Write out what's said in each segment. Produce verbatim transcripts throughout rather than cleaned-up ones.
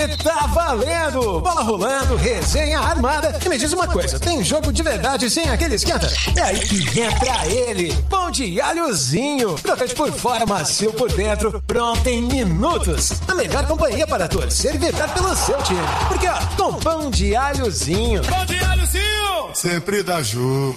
E tá valendo! Bola rolando, resenha armada. E me diz uma coisa, tem jogo de verdade sem aquele esquenta? É aí que entra ele, pão de alhozinho. Crocante por fora, macio por dentro, pronto em minutos. A melhor companhia para torcer e vibrar pelo seu time. Porque ó, com pão de alhozinho. Pão de alhozinho! Sempre dá jogo.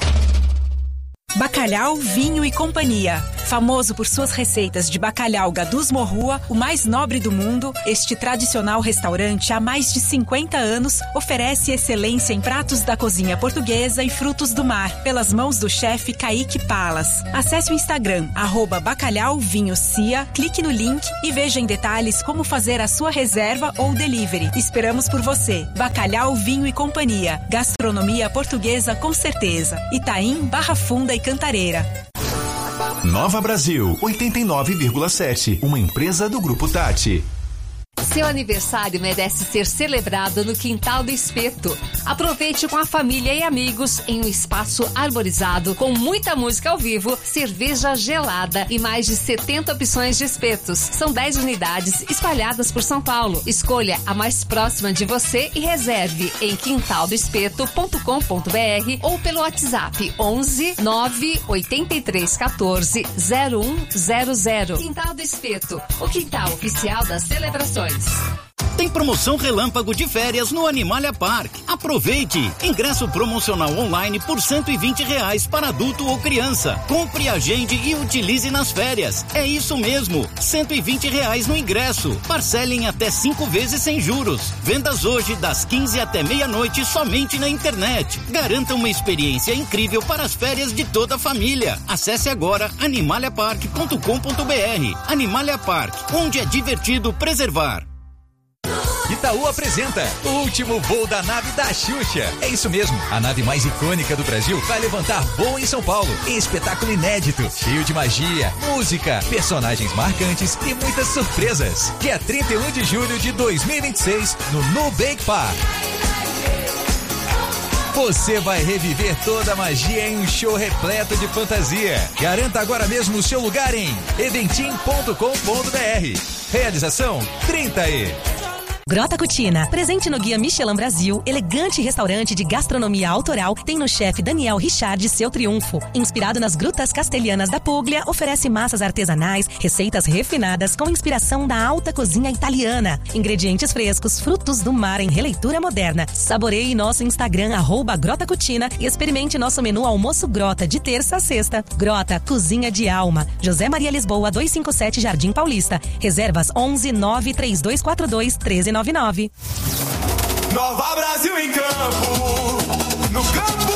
Bacalhau, Vinho e Companhia. Famoso por suas receitas de bacalhau Gadus Morrua, o mais nobre do mundo, este tradicional restaurante há mais de cinquenta anos oferece excelência em pratos da cozinha portuguesa e frutos do mar, pelas mãos do chefe Kaique Palas. Acesse o Instagram, arroba Bacalhau Vinho Cia, clique no link e veja em detalhes como fazer a sua reserva ou delivery. Esperamos por você. Bacalhau, Vinho e Companhia. Gastronomia portuguesa com certeza. Itaim, Barra Funda e Cantareira. Nova Brasil, oitenta e nove vírgula sete, uma empresa do Grupo Tati. Seu aniversário merece ser celebrado no Quintal do Espeto. Aproveite com a família e amigos em um espaço arborizado com muita música ao vivo, cerveja gelada e mais de setenta opções de espetos. São dez unidades espalhadas por São Paulo. Escolha a mais próxima de você e reserve em quintal do espeto ponto com ponto b r ou pelo WhatsApp onze nove oito três um quatro zero um zero zero. Quintal do Espeto, o quintal oficial das celebrações. Tem promoção relâmpago de férias no Animalia Park. Aproveite! Ingresso promocional online por cento e vinte reais para adulto ou criança. Compre, agende e utilize nas férias. É isso mesmo, cento e vinte reais no ingresso. Parcelem até cinco vezes sem juros. Vendas hoje das quinze até meia-noite somente na internet. Garanta uma experiência incrível para as férias de toda a família. Acesse agora animalia park ponto com ponto b r. Animalia Park, onde é divertido preservar. Itaú apresenta o último voo da nave da Xuxa. É isso mesmo, a nave mais icônica do Brasil vai levantar voo em São Paulo. Em espetáculo inédito, cheio de magia, música, personagens marcantes e muitas surpresas. Dia trinta e um de julho de dois mil e vinte e seis, no Nubank Park. Você vai reviver toda a magia em um show repleto de fantasia. Garanta agora mesmo o seu lugar em eventim ponto com ponto b r. Realização trinta e. Grota Cucina, presente no Guia Michelin Brasil, elegante restaurante de gastronomia autoral, tem no chefe Daniel Richard seu triunfo. Inspirado nas grutas castelhanas da Puglia, oferece massas artesanais, receitas refinadas com inspiração da alta cozinha italiana. Ingredientes frescos, frutos do mar em releitura moderna. Saboreie nosso Instagram, arroba Grota Cucina, e experimente nosso menu almoço Grota de terça a sexta. Grota, cozinha de alma. José Maria Lisboa, duzentos e cinquenta e sete, Jardim Paulista. Reservas onze nove três dois quatro dois um três nove nove. Nova Brasil em campo, no campo,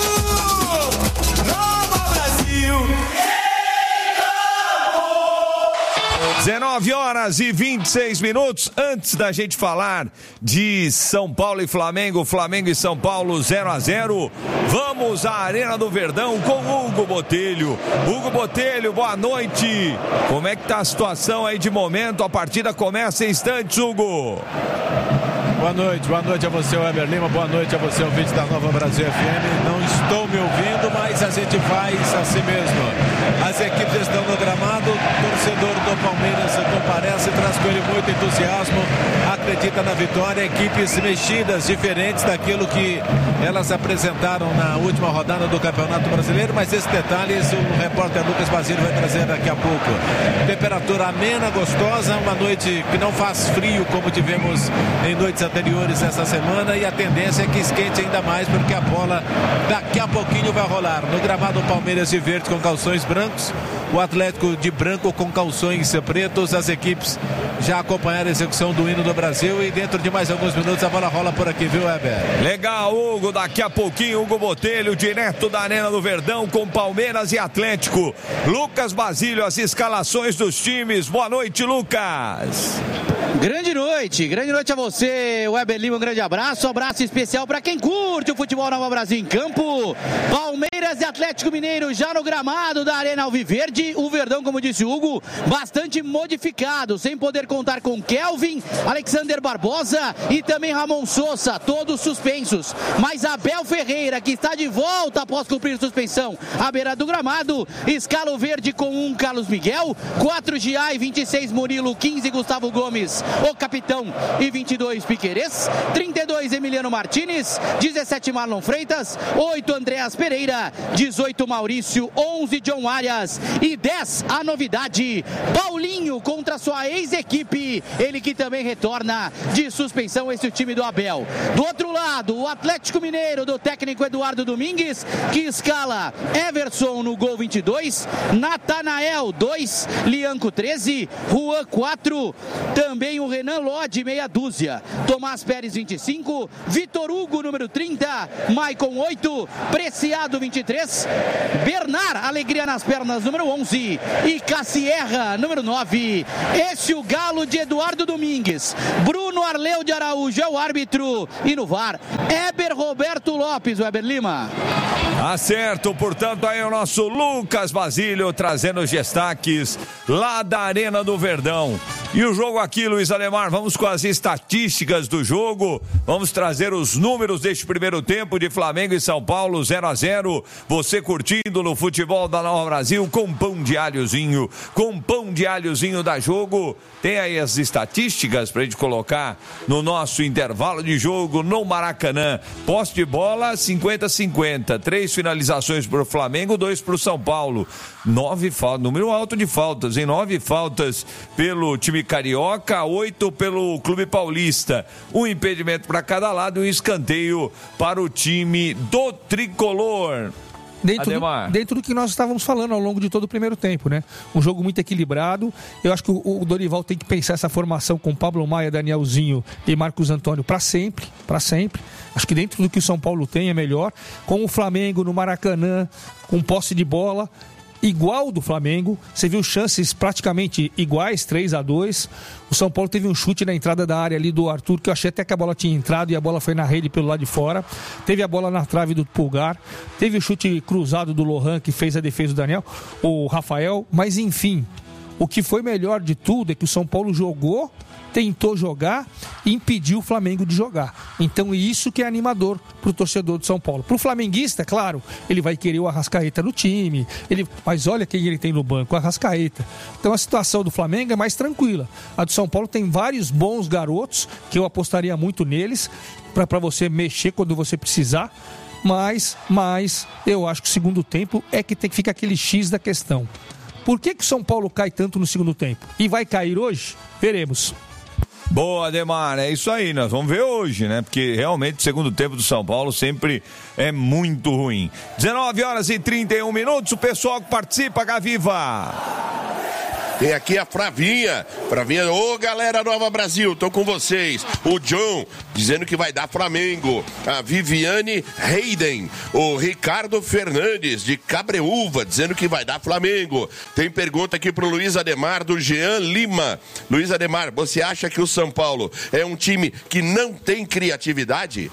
Nova Brasil em campo. dezenove horas e vinte e seis minutos. Antes da gente falar de São Paulo e Flamengo, Flamengo e São Paulo zero a zero, vamos à Arena do Verdão com Hugo Botelho. Hugo Botelho, boa noite. Como é que tá a situação aí de momento? A partida começa em instantes, Hugo. Boa noite, boa noite a você, Weber Lima, boa noite a você, ouvinte da Nova Brasil F M. Não estou me ouvindo, mas a gente faz assim mesmo. As equipes estão no gramado, o torcedor do Palmeiras comparece, traz com ele muito entusiasmo, acredita na vitória. Equipes mexidas, diferentes daquilo que elas apresentaram na última rodada do Campeonato Brasileiro, mas esses detalhes o repórter Lucas Basílio vai trazer daqui a pouco. Temperatura amena, gostosa, uma noite que não faz frio como tivemos em noites anteriores essa semana, e a tendência é que esquente ainda mais, porque a bola daqui a pouquinho vai rolar. No gramado, o Palmeiras de verde com calções brancos, o Atlético de branco com calções pretos. As equipes já acompanharam a execução do hino do Brasil, e dentro de mais alguns minutos a bola rola por aqui, viu, Weber? Legal, Hugo, daqui a pouquinho Hugo Botelho, direto da Arena do Verdão, com Palmeiras e Atlético. Lucas Basílio, as escalações dos times. Boa noite, Lucas. Grande noite, grande noite a você, Weber Lima, um grande abraço, um abraço especial para quem curte o futebol Nova Brasil em campo. Palmeiras e Atlético Mineiro já no gramado da Arena Alviverde. O Verdão, como disse o Hugo, bastante modificado, sem poder contar com Kelvin, Alexander Barbosa e também Ramon Sousa, todos suspensos. Mas Abel Ferreira, que está de volta após cumprir suspensão à beira do gramado, escala o verde com um Carlos Miguel, quatro G A e vinte e seis Murilo, quinze Gustavo Gomes três, o capitão e vinte e dois, Piquerez, trinta e dois, Emiliano Martínez, dezessete, Marlon Freitas, oito, Andreas Pereira, dezoito, Maurício, onze, John Arias e dez, a novidade, Paulinho contra sua ex-equipe, ele que também retorna de suspensão, esse é o time do Abel. Do outro lado, o Atlético Mineiro do técnico Eduardo Domingues, que escala Everson no gol vinte e dois, Natanael dois, Lianco treze, Juan quatro, também o Renan Lodge meia dúzia, Tomás Pérez vinte e cinco, Vitor Hugo número trinta, Maicon oito, Preciado vinte e três, Bernard Alegria nas pernas número onze e Cassierra número nove. Esse o galo de Eduardo Domingues. Bruno Arleu de Araújo é o árbitro e no V A R Eber Roberto Lopes, o Eber Lima. Acerto, portanto, aí o nosso Lucas Basílio trazendo os destaques lá da Arena do Verdão. E o jogo aqui, Luiz Ademar, vamos com as estatísticas do jogo, vamos trazer os números deste primeiro tempo de Flamengo e São Paulo, zero a zero, você curtindo no futebol da Nova Brasil com pão de alhozinho, com pão de alhozinho da Jogo. Tem aí as estatísticas pra gente colocar no nosso intervalo de jogo no Maracanã. Posse de bola cinquenta a cinquenta, três finalizações pro Flamengo, dois pro São Paulo, nove faltas, número alto de faltas, em nove faltas pelo time carioca, oito pelo Clube Paulista, um impedimento para cada lado e um escanteio para o time do Tricolor. Dentro do, dentro do que nós estávamos falando ao longo de todo o primeiro tempo, né? Um jogo muito equilibrado. Eu acho que o, o Dorival tem que pensar essa formação com Pablo Maia, Danielzinho e Marcos Antônio para sempre, para sempre. Acho que dentro do que o São Paulo tem é melhor. Com o Flamengo no Maracanã, com posse de bola igual do Flamengo, você viu chances praticamente iguais, três a dois. O São Paulo teve um chute na entrada da área ali do Arthur, que eu achei até que a bola tinha entrado e a bola foi na rede pelo lado de fora. Teve a bola na trave do Pulgar, teve o chute cruzado do Lohan, que fez a defesa do Daniel, o Rafael, mas enfim, o que foi melhor de tudo é que o São Paulo jogou, tentou jogar e impediu o Flamengo de jogar. Então isso que é animador pro torcedor do São Paulo. Pro flamenguista, claro, ele vai querer o Arrascaeta no time, ele... mas olha quem ele tem no banco, o Arrascaeta. Então a situação do Flamengo é mais tranquila. A do São Paulo tem vários bons garotos, que eu apostaria muito neles, para você mexer quando você precisar, mas, mas eu acho que o segundo tempo é que tem que ficar aquele X da questão. Por que que o São Paulo cai tanto no segundo tempo? E vai cair hoje? Veremos. Boa, Ademar, é isso aí, nós vamos ver hoje, né? Porque realmente o segundo tempo do São Paulo sempre é muito ruim. dezenove horas e trinta e um minutos, o pessoal que participa, Gaviva. Tem aqui a Fravinha. Fravinha, ô galera Nova Brasil, tô com vocês. O John, dizendo que vai dar Flamengo. A Viviane Hayden. O Ricardo Fernandes, de Cabreúva, dizendo que vai dar Flamengo. Tem pergunta aqui pro Luiz Ademar, do Jean Lima. Luiz Ademar, você acha que o São Paulo é um time que não tem criatividade?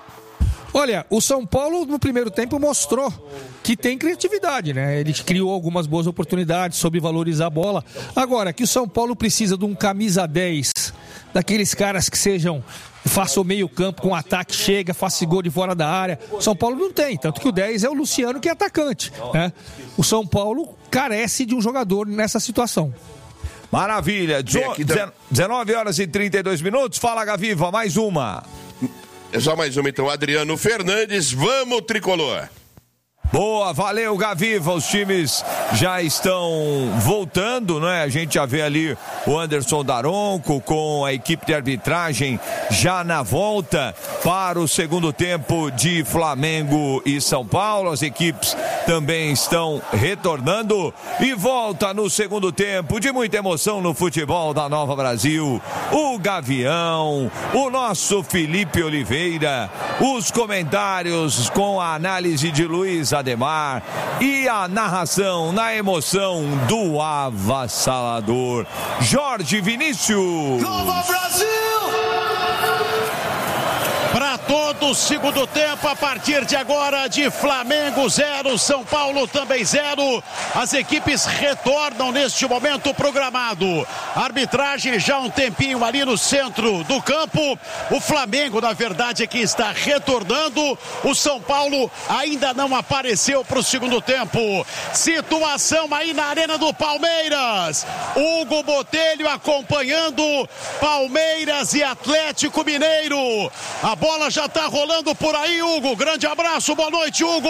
Olha, o São Paulo no primeiro tempo mostrou que tem criatividade, né? Ele criou algumas boas oportunidades, soube valorizar a bola. Agora, que o São Paulo precisa de um camisa dez, daqueles caras que sejam, faça o meio campo com ataque, chega, faça gol de fora da área. O São Paulo não tem, tanto que o dez é o Luciano, que é atacante, né? O São Paulo carece de um jogador nessa situação. Maravilha, dezenove horas e trinta e dois minutos, fala Gaviva, mais uma. É só mais uma então, Adriano Fernandes, vamos Tricolor. Boa, valeu Gaviva, os times já estão voltando, né? A gente já vê ali o Anderson Daronco com a equipe de arbitragem já na volta para o segundo tempo de Flamengo e São Paulo. As equipes também estão retornando e volta no segundo tempo de muita emoção no futebol da Nova Brasil. O Gavião, o nosso Felipe Oliveira, os comentários com a análise de Luiz Ademar e a narração na emoção do avassalador Jorge Vinícius. Nova Brasil! Para todos do segundo tempo, a partir de agora, de Flamengo zero, São Paulo também zero. As equipes retornam neste momento programado. Arbitragem já um tempinho ali no centro do campo. O Flamengo, na verdade, é que está retornando. O São Paulo ainda não apareceu para o segundo tempo. Situação aí na Arena do Palmeiras. Hugo Botelho acompanhando Palmeiras e Atlético Mineiro. A bola já está rolando por aí, Hugo. Grande abraço, boa noite, Hugo.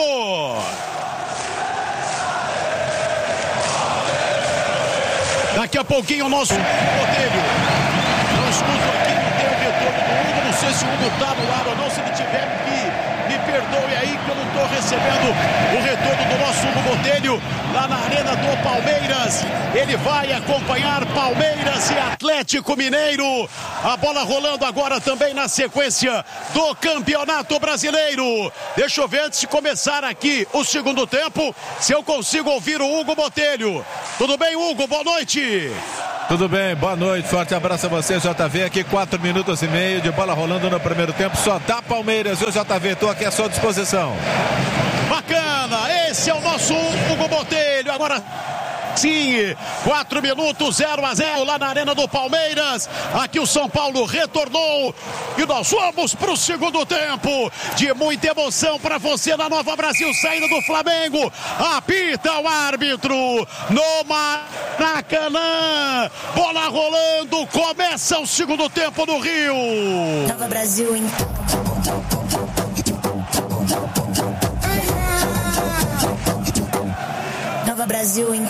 Daqui a pouquinho o nosso Botelho. Não escuto aqui, não tem o retorno do Hugo. Não sei se o Hugo está no ar ou não. Se ele tiver, me, me perdoe aí que eu não estou recebendo o retorno do nosso Hugo Botelho lá na Arena do Palmeiras. Ele vai acompanhar Palmeiras e Atlético Mineiro. A bola rolando agora também na sequência do Campeonato Brasileiro. Deixa eu ver antes de começar aqui o segundo tempo, se eu consigo ouvir o Hugo Botelho. Tudo bem, Hugo? Boa noite. Tudo bem, boa noite, forte abraço a você, J V, aqui quatro minutos e meio de bola rolando no primeiro tempo, só dá Palmeiras, eu J V, estou aqui à sua disposição. Bacana, esse é o nosso Hugo Botelho, agora sim, quatro minutos, zero a zero lá na Arena do Palmeiras. Aqui o São Paulo retornou e nós vamos para o segundo tempo de muita emoção para você na Nova Brasil, saída do Flamengo. Apita o árbitro no Maracanã. Bola rolando, começa o segundo tempo no Rio. Nova Brasil em Nova Brasil em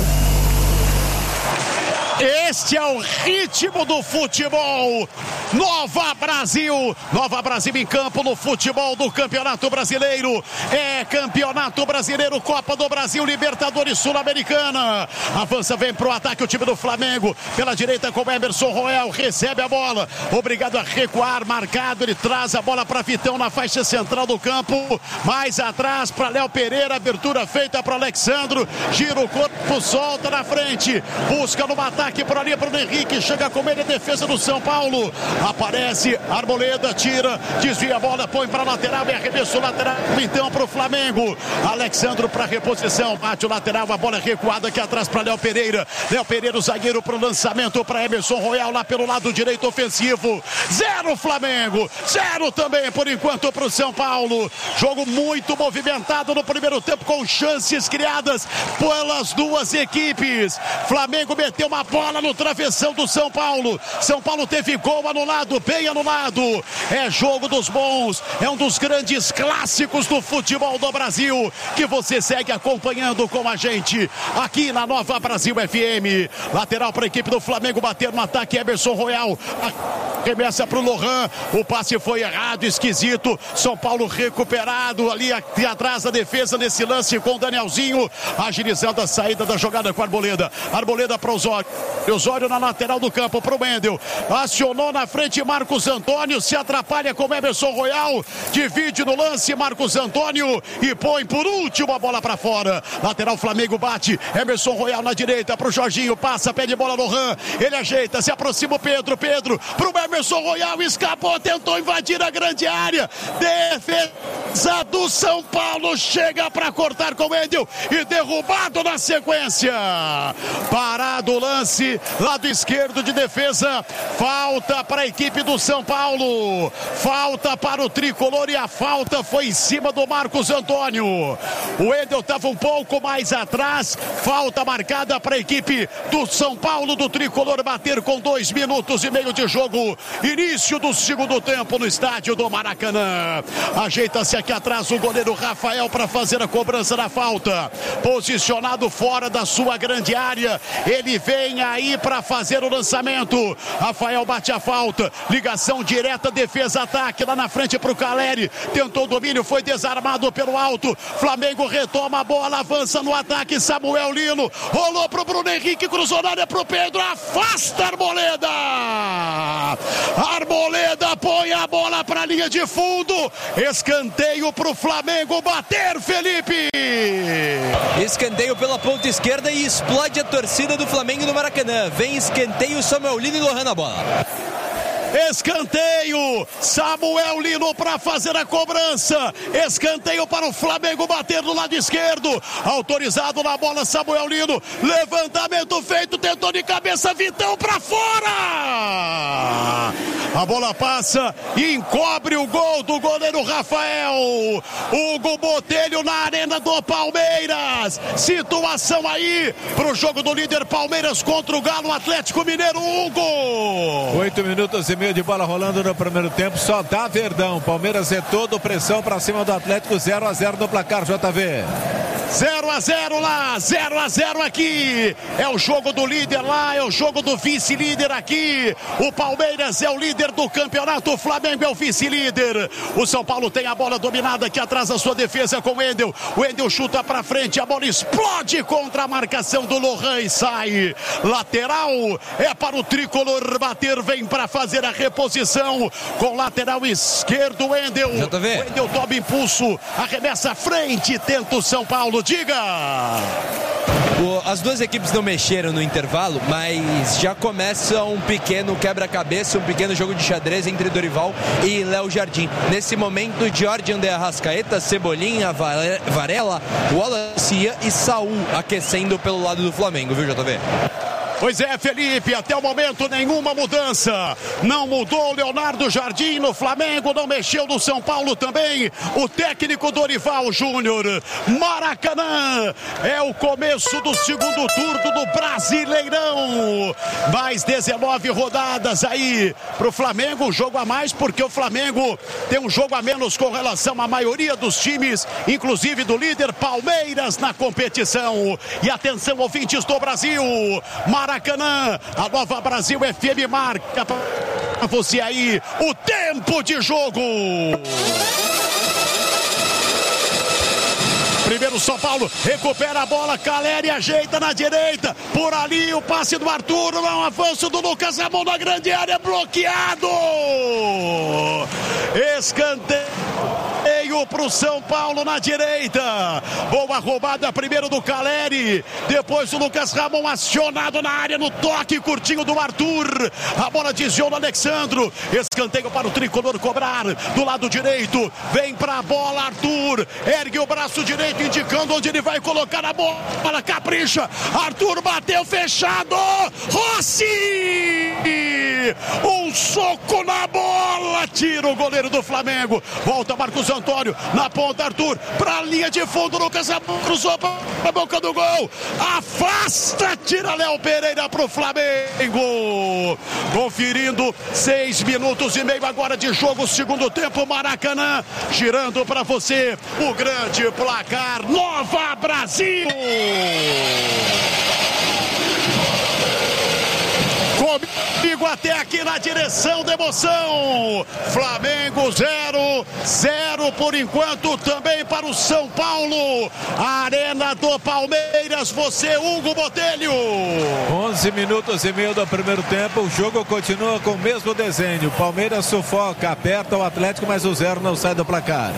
Este é o ritmo do futebol. Nova Brasil. Nova Brasil em campo no futebol do Campeonato Brasileiro. É Campeonato Brasileiro, Copa do Brasil, Libertadores Sul-Americana. Avança, vem pro ataque o time do Flamengo. Pela direita com Emerson Royal. Recebe a bola. Obrigado a recuar. Marcado. Ele traz a bola para Vitão na faixa central do campo. Mais atrás para Léo Pereira. Abertura feita para Alexandro. Gira o corpo, solta na frente. Busca no ataque por ali para o Henrique. Chega com ele a defesa do São Paulo. Aparece Arboleda, tira, desvia a bola, põe para a lateral e arremesso lateral então para o Flamengo. Alexandro para reposição, bate o lateral, a bola recuada aqui atrás para Léo Pereira. Léo Pereira, o zagueiro para o lançamento para Emerson Royal lá pelo lado direito ofensivo. Zero Flamengo, zero também por enquanto para o São Paulo. Jogo muito movimentado no primeiro tempo com chances criadas pelas duas equipes. Flamengo meteu uma bola no travessão do São Paulo. São Paulo teve gol anulado, bem anulado. É jogo dos bons, é um dos grandes clássicos do futebol do Brasil, que você segue acompanhando com a gente aqui na Nova Brasil F M. Lateral para a equipe do Flamengo bater no ataque, Emerson Royal. Remessa para o Lohan, o passe foi errado, esquisito. São Paulo recuperado ali aqui atrás da defesa nesse lance com o Danielzinho, agilizando a saída da jogada com a Arboleda. Arboleda para o Osório. Osório na lateral do campo para o Mendel. Acionou na frente Marcos Antônio, se atrapalha com Emerson Royal. Divide no lance Marcos Antônio e põe por último a bola para fora. Lateral Flamengo bate. Emerson Royal na direita para o Jorginho. Passa, pede bola no Ram. Ele ajeita, se aproxima o Pedro. Pedro para o Emerson Royal. Escapou, tentou invadir a grande área. Defesa do São Paulo. Chega para cortar com o Mendel e derrubado na sequência. Parado o lance. Lado esquerdo de defesa. Falta para a equipe do São Paulo. Falta para o tricolor e a falta foi em cima do Marcos Antônio. O Wendel estava um pouco mais atrás. Falta marcada para a equipe do São Paulo, do tricolor, bater com dois minutos e meio de jogo. Início do segundo tempo no estádio do Maracanã. Ajeita-se aqui atrás o goleiro Rafael para fazer a cobrança da falta. Posicionado fora da sua grande área. Ele vem aí para fazer o lançamento. Rafael bate a falta. Ligação direta, defesa, ataque lá na frente para o Caleri. Tentou o domínio, foi desarmado pelo alto. Flamengo retoma a bola, avança no ataque. Samuel Lino rolou pro Bruno Henrique, cruzou na área pro Pedro. Afasta Arboleda. Arboleda põe a bola para a linha de fundo. Escanteio pro Flamengo bater, Felipe. Escanteio pela ponta esquerda e explode a torcida do Flamengo no Maracanã. Vem escanteio, Samuel Lino e Lohan na bola. escanteio, Samuel Lino para fazer a cobrança, escanteio para o Flamengo bater do lado esquerdo, autorizado na bola Samuel Lino, levantamento feito, tentou de cabeça, Vitão para fora, a bola passa e encobre o gol do goleiro Rafael. Hugo Botelho na arena do Palmeiras, situação aí pro jogo do líder Palmeiras contra o Galo Atlético Mineiro. Hugo, oito minutos e meio de bola rolando no primeiro tempo, só dá Verdão. Palmeiras é todo pressão para cima do Atlético, zero a zero no placar, J V. zero a zero lá, zero a zero aqui. É o jogo do líder lá, é o jogo do vice-líder aqui. O Palmeiras é o líder do campeonato, o Flamengo é o vice-líder. O São Paulo tem a bola dominada aqui atrás da sua defesa com o Endel. O Endel chuta pra frente, a bola explode contra a marcação do Lohan e sai. Lateral é para o tricolor bater, vem para fazer a reposição com lateral esquerdo, o Endel. O Endel toma impulso, arremessa à frente, tenta o São Paulo. Diga! As duas equipes não mexeram no intervalo, mas já começa um pequeno quebra-cabeça, um pequeno jogo de xadrez entre Dorival e Léo Jardim. Nesse momento, Jorge André Arrascaeta, Cebolinha, Varela, Wallace e Saul aquecendo pelo lado do Flamengo, viu, J V? Pois é, Felipe, até o momento nenhuma mudança. Não mudou o Leonardo Jardim no Flamengo, não mexeu no São Paulo também. O técnico Dorival Júnior. Maracanã é o começo do segundo turno do Brasileirão. Mais dezenove rodadas aí pro Flamengo, um jogo a mais, porque o Flamengo tem um jogo a menos com relação à maioria dos times, inclusive do líder Palmeiras na competição. E atenção, ouvintes do Brasil, Maracanã. Maracanã, a Nova Brasil F M marca para você aí o tempo de jogo. Primeiro São Paulo recupera a bola, Caleri ajeita na direita, por ali o passe do Arthur, não, avanço do Lucas Ramon na grande área, bloqueado. Escanteio para o São Paulo na direita. Boa roubada primeiro do Caleri, depois o Lucas Ramon acionado na área no toque curtinho do Arthur. A bola desviou no Alexandro. Escanteio para o tricolor cobrar do lado direito. Vem para a bola Arthur, ergue o braço direito indicando onde ele vai colocar a bola. Capricha, Arthur bateu fechado. Rossi! Um soco na bola, tira o goleiro do Flamengo. Volta Marcos Antônio na ponta, Arthur para a linha de fundo, Lucas cruzou para a boca do gol, afasta, tira Léo Pereira para o Flamengo. Conferindo seis minutos e meio agora de jogo, segundo tempo, Maracanã girando para você o grande placar. Nova Brasil. Comigo até aqui na direção da emoção. Flamengo zero, zero por enquanto também para o São Paulo. Arena do Palmeiras, você, Hugo Botelho. onze minutos e meio do primeiro tempo, o jogo continua com o mesmo desenho. Palmeiras sufoca, aperta o Atlético, mas o zero não sai do placar.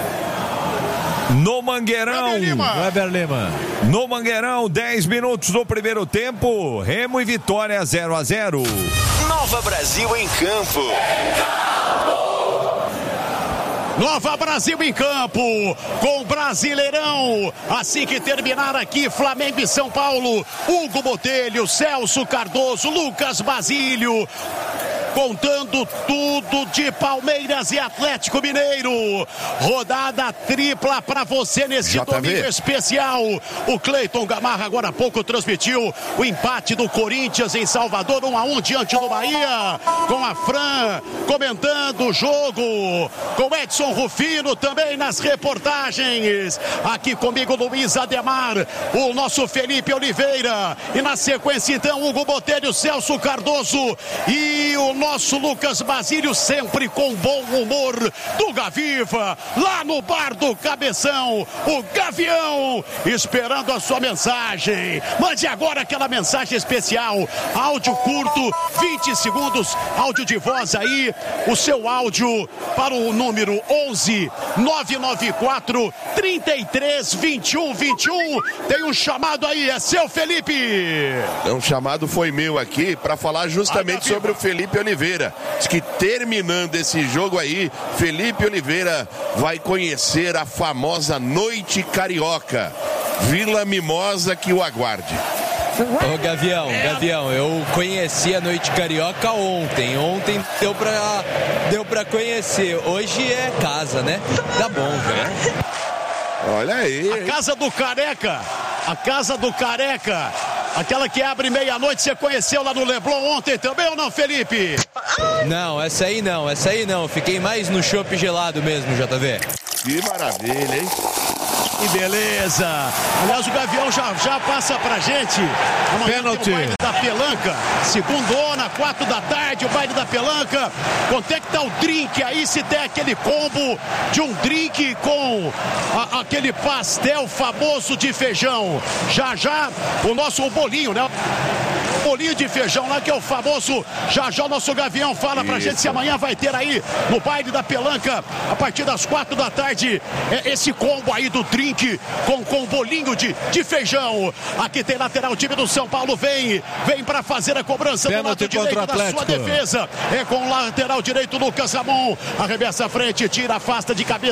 No Mangueirão, Weber Lima. No Mangueirão, dez minutos do primeiro tempo, Remo e Vitória zero a zero. Nova Brasil em campo. Nova Brasil em campo, com Brasileirão. Assim que terminar aqui, Flamengo e São Paulo, Hugo Botelho, Celso Cardoso, Lucas Basílio, contando tudo de Palmeiras e Atlético Mineiro. Rodada tripla para você nesse J V. domingo especial. O Cleiton Gamarra agora há pouco transmitiu o empate do Corinthians em Salvador, um a um diante do Bahia, com a Fran comentando o jogo, com Edson Rufino também nas reportagens. Aqui comigo Luiz Ademar, o nosso Felipe Oliveira, e na sequência então Hugo Botelho, Celso Cardoso e o nosso Lucas Basílio, sempre com bom humor do Gaviva, lá no bar do Cabeção, o Gavião, esperando a sua mensagem. Mande agora aquela mensagem especial, áudio curto, vinte segundos, áudio de voz aí, o seu áudio para o número onze nove nove quatro, trinta e três, vinte e um, vinte e um. Tem um chamado aí, é seu, Felipe. É, um chamado foi meu aqui para falar justamente sobre o Felipe Oliveira. Oliveira. Diz que terminando esse jogo aí, Felipe Oliveira vai conhecer a famosa Noite Carioca. Vila Mimosa que o aguarde. Ô Gavião, Gavião, eu conheci a Noite Carioca ontem. Ontem deu pra, deu pra conhecer. Hoje é casa, né? Tá bom, velho. Olha aí. A casa do Careca. A casa do Careca. Aquela que abre meia-noite, você conheceu lá no Leblon ontem também ou não, Felipe? Não, essa aí não, essa aí não. Fiquei mais no chopp gelado mesmo, J V. Que maravilha, hein? Que beleza! Aliás, o Gavião já, já passa pra gente. Pênalti. O baile da Pelanca. Segundona, quatro da tarde, o baile da Pelanca. Quanto é que tá o drink aí? Se der aquele combo de um drink com a, aquele pastel famoso de feijão. Já já, o nosso o bolinho, né? Bolinho de feijão lá, que é o famoso. Já já o nosso Gavião fala Isso. pra gente se amanhã vai ter aí no baile da Pelanca, a partir das quatro da tarde, é esse combo aí do drink com, com bolinho de, de feijão. Aqui tem lateral, o time do São Paulo vem, vem pra fazer a cobrança do lado direito da sua defesa. É com o lateral direito, Lucas Ramon. Arremessa à frente, tira, afasta de cabeça.